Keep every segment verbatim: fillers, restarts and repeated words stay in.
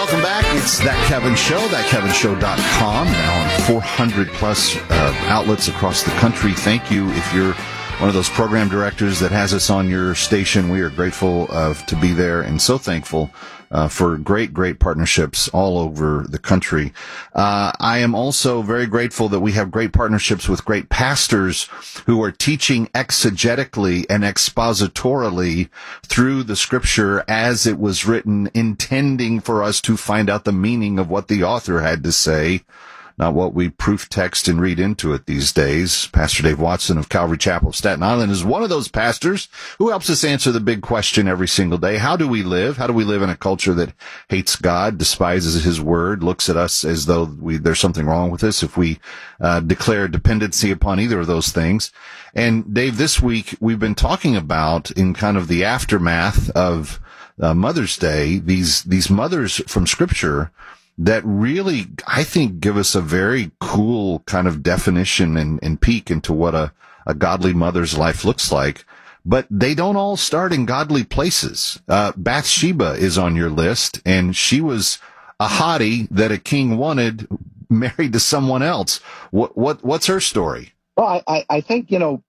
Welcome back. It's That Kevin Show, that kevin show dot com, now on four hundred plus uh, outlets across the country. Thank you if you're one of those program directors that has us on your station. We are grateful uh, to be there and so thankful uh, for great, great partnerships all over the country. Uh, I am also very grateful that we have great partnerships with great pastors who are teaching exegetically and expositorily through the scripture as it was written, intending for us to find out the meaning of what the author had to say, not what we proof text and read into it these days. Pastor Dave Watson of Calvary Chapel of Staten Island is one of those pastors who helps us answer the big question every single day. How do we live? How do we live in a culture that hates God, despises his word, looks at us as though we, there's something wrong with us if we uh, declare dependency upon either of those things? And Dave, this week we've been talking about, in kind of the aftermath of uh, Mother's Day, these these mothers from Scripture that really, I think, give us a very cool kind of definition and, and peek into what a, a godly mother's life looks like. But they don't all start in godly places. Uh, Bathsheba is on your list, and she was a hottie that a king wanted, married to someone else. What, what, what's her story? Well, I, I think, you know,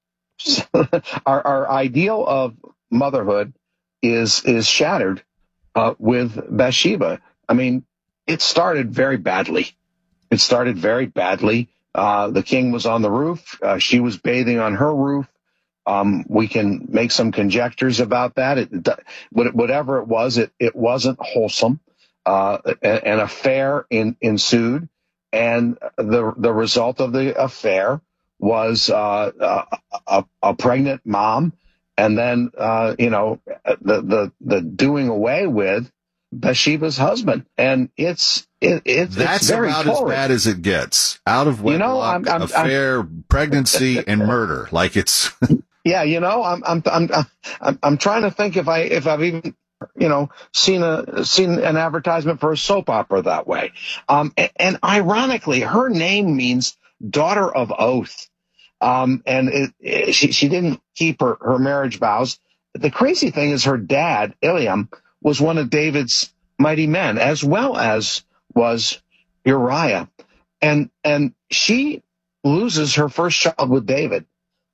our, our ideal of motherhood is, is shattered, uh, with Bathsheba. I mean, it started very badly. It started very badly. Uh, the king was on the roof. Uh, she was bathing on her roof. Um, we can make some conjectures about that. It, whatever it was, it, it wasn't wholesome. Uh, an affair in, ensued, and the the result of the affair was uh, a, a, a pregnant mom, and then uh, you know the the the doing away with Bathsheba's husband, and it's it, it, that's it's very about forward. As bad as it gets. Out of wedlock, you know, I'm, I'm, affair, I'm, pregnancy, and murder. Like it's yeah, you know, I'm I'm I'm I'm I'm trying to think if I if I've even you know seen a seen an advertisement for a soap opera that way. Um, and, and ironically, her name means daughter of oath. Um, and it, it, she she didn't keep her her marriage vows. The crazy thing is, her dad, Eliam, was one of David's mighty men, as well as was Uriah. And and she loses her first child with David.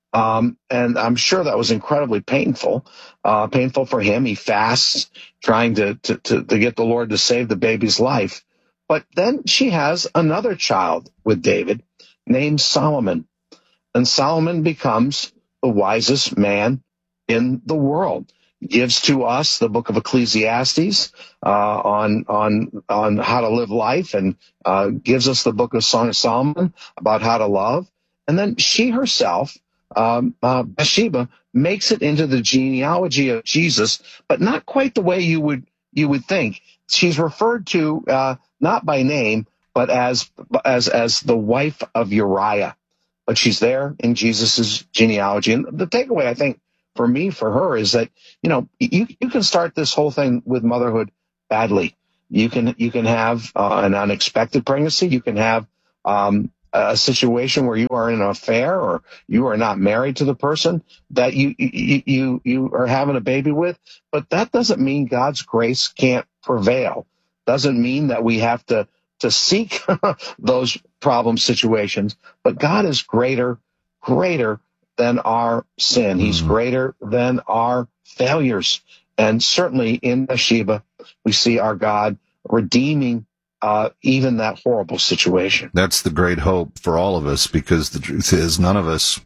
Um, and I'm sure that was incredibly painful, uh, painful for him. He fasts, trying to, to, to, to get the Lord to save the baby's life. But then she has another child with David named Solomon. And Solomon becomes the wisest man in the world. Gives to us the book of Ecclesiastes uh, on on on how to live life, and uh, gives us the book of Song of Solomon about how to love. And then she herself, um, uh, Bathsheba, makes it into the genealogy of Jesus, but not quite the way you would you would think. She's referred to uh, not by name, but as as as the wife of Uriah. But she's there in Jesus's genealogy. And the takeaway, I think, for me, for her, is that, you know, you, you can start this whole thing with motherhood badly. You can, you can have uh, an unexpected pregnancy. You can have um, a situation where you are in an affair, or you are not married to the person that you, you, you, you are having a baby with. But that doesn't mean God's grace can't prevail. Doesn't mean that we have to, to seek those problem situations. But God is greater, greater than our sin. He's mm-hmm. greater than our failures. And certainly in Bathsheba, we see our God redeeming uh, even that horrible situation. That's the great hope for all of us, because the truth is none of us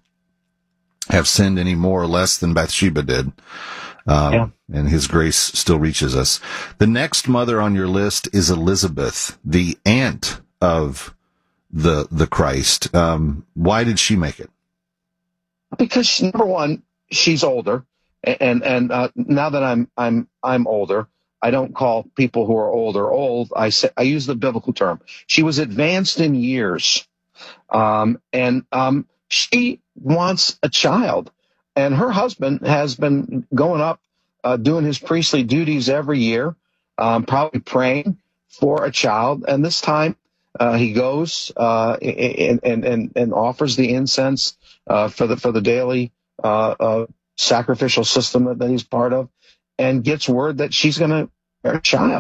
have sinned any more or less than Bathsheba did. Um, yeah. And his grace still reaches us. The next mother on your list is Elizabeth, the aunt of the the Christ. Um, why did she make it? Because number one, she's older, and and uh, now that I'm I'm I'm older, I don't call people who are older old. I say I use the biblical term. She was advanced in years, um, and um, she wants a child, and her husband has been going up, uh, doing his priestly duties every year, um, probably praying for a child, and this time uh, he goes uh, and and and and offers the incense. Uh, for the for the daily uh, uh, sacrificial system that, that he's part of, and gets word that she's going to bear a child.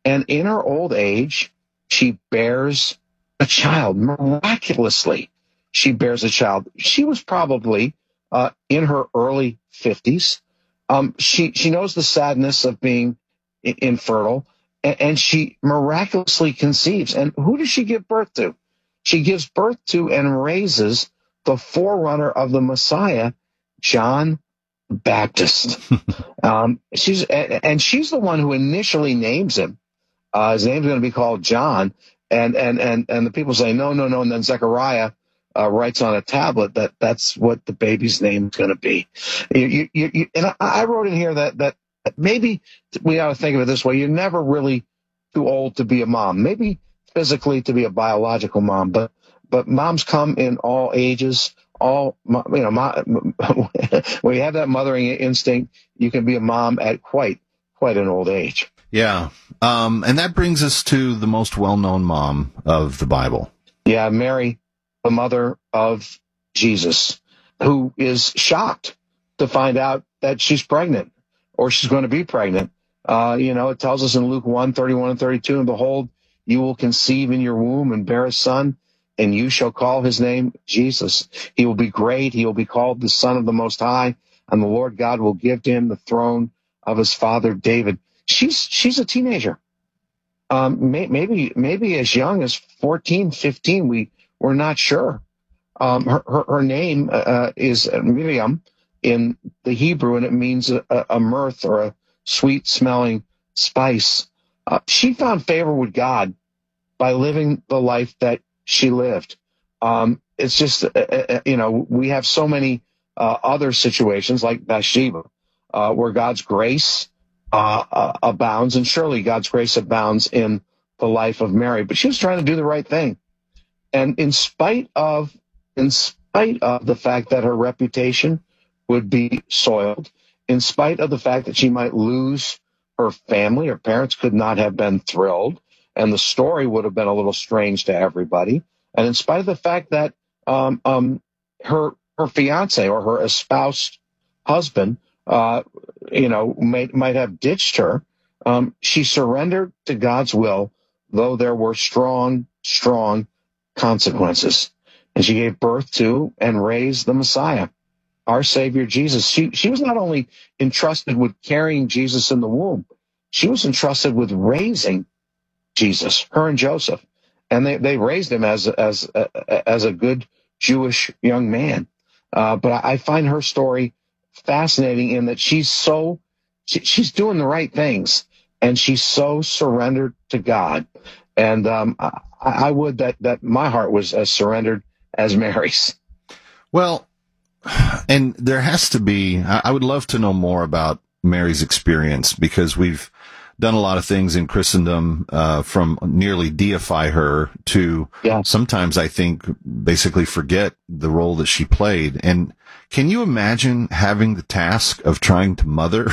And in her old age, she bears a child. Miraculously, she bears a child. She was probably uh, in her early fifties. Um, she, she knows the sadness of being I- infertile, and, and she miraculously conceives. And who does she give birth to? She gives birth to and raises the forerunner of the Messiah, John Baptist. um, she's and, and she's the one who initially names him. Uh, his name's going to be called John, and and and and the people say no, no, no, and then Zechariah uh, writes on a tablet that that's what the baby's name is going to be. You, you, you, and I, I wrote in here that that maybe we ought to think of it this way: you're never really too old to be a mom. Maybe physically to be a biological mom, but but moms come in all ages. All you know, my, when you have that mothering instinct, you can be a mom at quite quite an old age. Yeah, um, and that brings us to the most well-known mom of the Bible. Yeah, Mary, the mother of Jesus, who is shocked to find out that she's pregnant or she's going to be pregnant. Uh, you know, it tells us in Luke one, thirty-one and thirty-two, and behold, you will conceive in your womb and bear a son, and you shall call his name Jesus. He will be great. He will be called the Son of the Most High, and the Lord God will give to him the throne of his father David. She's she's a teenager, um, may, maybe maybe as young as fourteen, fifteen. We we're not sure. Um, her, her her name uh, is Miriam in the Hebrew, and it means a, a mirth or a sweet smelling spice. Uh, she found favor with God by living the life that she lived. Um, it's just uh, uh, you know we have so many uh, other situations like Bathsheba, uh, where God's grace Uh, uh, abounds, and surely God's grace abounds in the life of Mary. But she was trying to do the right thing, and in spite of, in spite of the fact that her reputation would be soiled, in spite of the fact that she might lose her family, her parents could not have been thrilled, and the story would have been a little strange to everybody. And in spite of the fact that um, um, her her fiance or her espoused husband, uh, you know, might, might have ditched her, um, she surrendered to God's will, though there were strong, strong consequences. And she gave birth to and raised the Messiah, our Savior Jesus. She, she was not only entrusted with carrying Jesus in the womb, she was entrusted with raising Jesus, her and Joseph. And they, they raised him as, as, as a good Jewish young man. Uh, but I find her story fascinating in that she's so she, she's doing the right things, and she's so surrendered to God. And um, I, I would that that my heart was as surrendered as Mary's. Well, and there has to be. I would love to know more about Mary's experience, because we've done a lot of things in Christendom, uh, from nearly deify her to yeah. sometimes I think basically forget the role that she played. And can you imagine having the task of trying to mother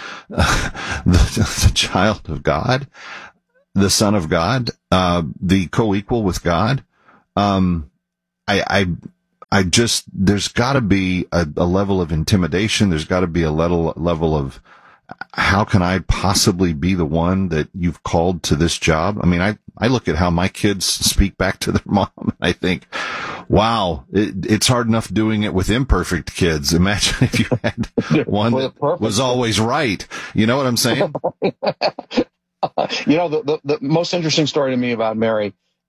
uh, the, the child of God, the Son of God, uh, the co-equal with God? Um, I, I, I just, there's gotta be a, a level of intimidation. There's gotta be a level, level of, how can I possibly be the one that you've called to this job? I mean, I, I look at how my kids speak back to their mom, and I think, wow, it, it's hard enough doing it with imperfect kids. Imagine if you had one that was always right. You know what I'm saying? You know, the, the, the most interesting story to me about Mary,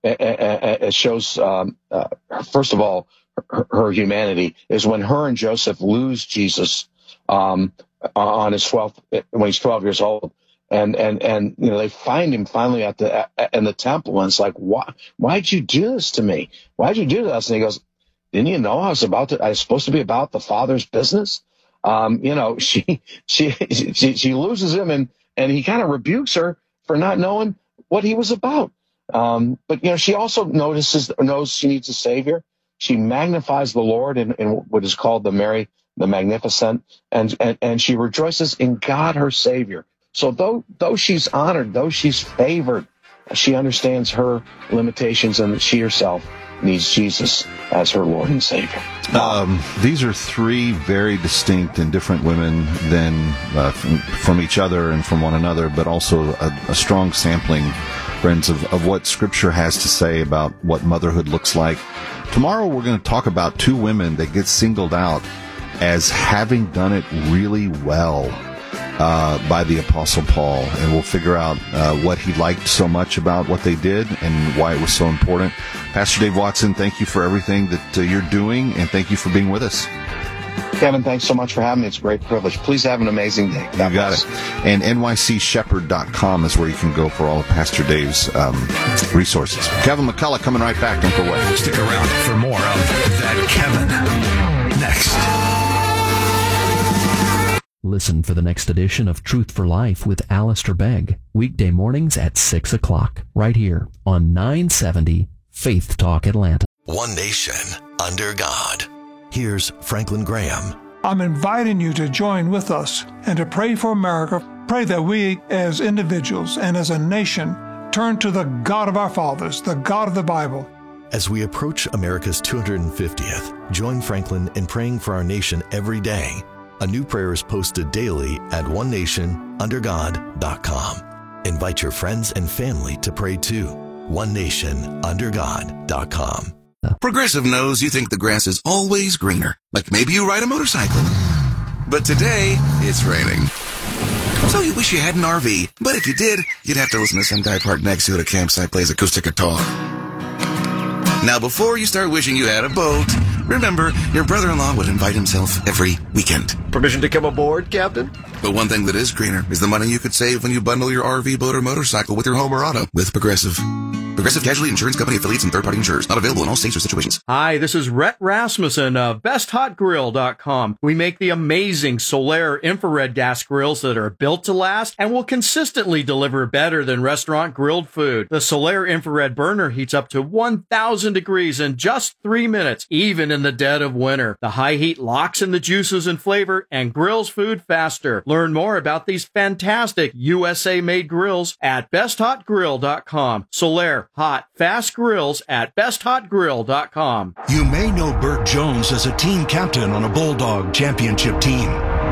it shows, um, uh, first of all, her, her humanity, is when her and Joseph lose Jesus, um, on his twelfth, when he's twelve years old, and and and you know they find him finally at the at, in the temple, and it's like, why why'd you do this to me? Why'd you do this? And he goes, didn't you know I was about to? I was supposed to be about the Father's business. Um, you know, she she she she loses him, and and he kind of rebukes her for not knowing what he was about. Um, but you know, she also notices knows she needs a savior. She magnifies the Lord in, in what is called the Mary the Magnificent, and, and, and she rejoices in God, her Savior. So though, though she's honored, though she's favored she understands her limitations and that she herself needs Jesus as her Lord and Savior. Um, these are three very distinct and different women than uh, from, from each other and from one another, but also a, a strong sampling, friends, of, of what Scripture has to say about what motherhood looks like. Tomorrow we're going to talk about two women that get singled out as having done it really well uh, by the Apostle Paul, and we'll figure out uh, what he liked so much about what they did and why it was so important. Pastor Dave Watson, thank you for everything that uh, you're doing, and thank you for being with us. Kevin, thanks so much for having me. It's a great privilege. Please have an amazing day. God you got bless. it. And N Y C shepherd dot com is where you can go for all of Pastor Dave's um, resources. Kevin McCullough coming right back. Don't go away. Stick around for more of That Kevin next. Listen for the next edition of Truth for Life with Alistair Begg, weekday mornings at six o'clock, right here on nine seventy Faith Talk Atlanta. One nation under God. Here's Franklin Graham. I'm inviting you to join with us and to pray for America. Pray that we as individuals and as a nation turn to the God of our fathers, the God of the Bible. As we approach America's two hundred fiftieth, join Franklin in praying for our nation every day. A new prayer is posted daily at one nation under god dot com. Invite your friends and family to pray too. one nation under god dot com. Progressive knows you think the grass is always greener, like maybe you ride a motorcycle. But today, it's raining. So you wish you had an R V, but if you did, you'd have to listen to some guy parked next to you at a campsite plays acoustic guitar. Now, before you start wishing you had a boat, remember, your brother-in-law would invite himself every weekend. Permission to come aboard, Captain? But one thing that is greener is the money you could save when you bundle your R V, boat, or motorcycle with your home or auto with Progressive. Progressive Casualty Insurance Company affiliates and third-party insurers. Not available in all states or situations. Hi, this is Rhett Rasmussen of best hot grill dot com. We make the amazing Solaire infrared gas grills that are built to last and will consistently deliver better than restaurant grilled food. The Solaire infrared burner heats up to one thousand degrees in just three minutes, even in the dead of winter. The high heat locks in the juices and flavor and grills food faster. Learn more about these fantastic U S A-made grills at best hot grill dot com. Solaire hot, fast grills at best hot grill dot com. You may know Burt Jones as a team captain on a Bulldog championship team,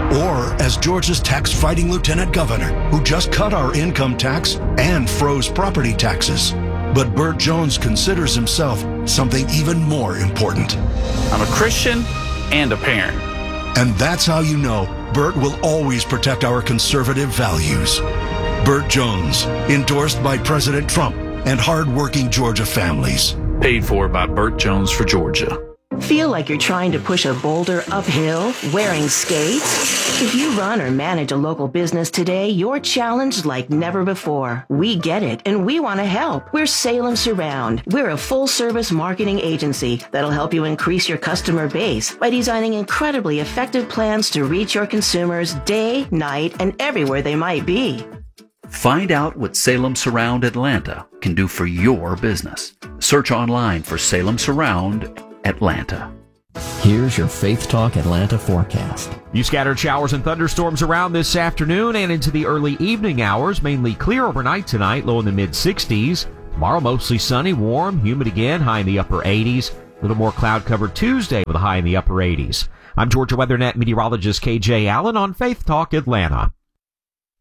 or as Georgia's tax-fighting lieutenant governor who just cut our income tax and froze property taxes. But Burt Jones considers himself something even more important. I'm a Christian and a parent. And that's how you know Burt will always protect our conservative values. Burt Jones, endorsed by President Trump and hard-working Georgia families. Paid for by Burt Jones for Georgia. Feel like you're trying to push a boulder uphill wearing skates? If you run or manage a local business today, you're challenged like never before. We get it, and we want to help. We're Salem Surround. We're a full-service marketing agency that'll help you increase your customer base by designing incredibly effective plans to reach your consumers day, night, and everywhere they might be. Find out what Salem Surround Atlanta can do for your business. Search online for Salem Surround Atlanta. Here's your Faith Talk Atlanta forecast. You scattered showers and thunderstorms around this afternoon and into the early evening hours. Mainly clear overnight tonight, low in the mid sixties. Tomorrow mostly sunny, warm, humid again, high in the upper eighties. A little more cloud covered Tuesday with a high in the upper eighties. I'm Georgia WeatherNet meteorologist K J Allen on Faith Talk Atlanta.